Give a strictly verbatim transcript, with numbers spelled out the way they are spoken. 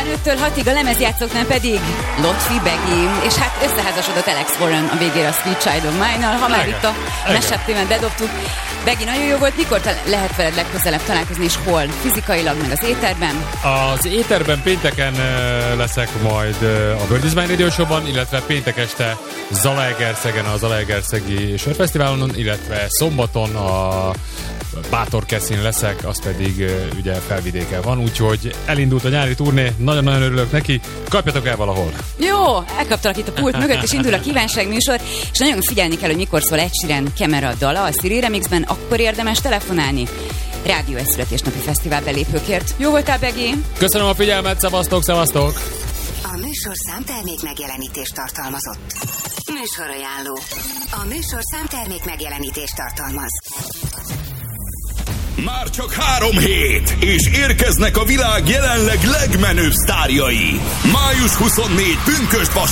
Délután öttől hatig, a lemezjátszóknál pedig Lotfi, Begi, és hát összeházasodott Alex Warren a végére a Sweet Child of Mine-nal, ha már itt a Mashup témát bedobtuk. Begi, nagyon jó volt, mikor ta- lehet veled legközelebb találkozni, és hol? Fizikailag, meg az éterben? Az éterben pénteken uh, leszek majd uh, a World is Mine Radio Show-ban, illetve péntek este Zalaegerszegen a Zalaegerszegi Sörfesztiválon, illetve szombaton a Bátorkeszin leszek, az pedig uh, ugye felvidéken van, úgyhogy elindult a nyári turné, nagyon-nagyon örülök neki, kapjatok el valahol. Jó, elkaptalak itt a pult mögött, és indul a kívánság műsor, és nagyon figyelni kell, hogy mikor szól Ed Sheeran Camera dala a Siri Remixben, akkor érdemes telefonálni. Rádió egy születésnapi fesztivál belépőkért. Jó voltál, Begi? Köszönöm a figyelmet, szevasztok, szevasztok! A műsor számtermék megjelenítést tartalmazott. Műsorajánló. A műsor számtermék megjelenítést tartalmaz. Már csak három hét, és érkeznek a világ jelenleg legmenőbb sztárjai. május huszonnégy pünkösd vasárnap.